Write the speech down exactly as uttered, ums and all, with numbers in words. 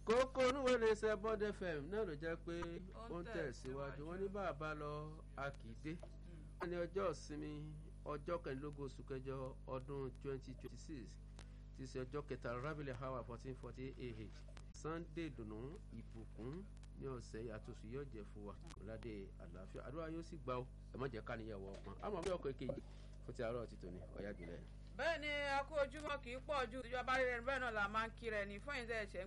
kókó oníwèé lè ṣe Bond F M náà ló jẹ́ pé ó ń tẹ̀síwájú wọn ní bàbá lọ akíde wọn ní ọjọ́ ìsinmi ọjọ́ kẹrìndínlógún oṣù kẹjọ ọdún twenty twenty six ti ṣe ọjọ́ kẹta rábìlẹ̀ hawa fourteen forty eight Sunday dùnú ìbùkún ní ọ̀sẹ̀ àtúnṣe yóò jẹ́ fún wa ọ̀làdé àlàáfíà àdúrà yóò sì gbà ó ẹ̀ mọ̀jẹ̀ ká níyàwó ọpọ́n àmọ́ bí ọkọ̀ èkejì fún ti àárọ̀ ti tòní ọ̀yá jùlẹ̀. bẹ́ẹ̀ ni a kú ojúmọ́ kì í pọ̀ ju ìjọba rẹ̀ bẹ́ẹ̀ náà la máa ń kí rẹ̀ ní fún ìṣẹ̀ṣẹ̀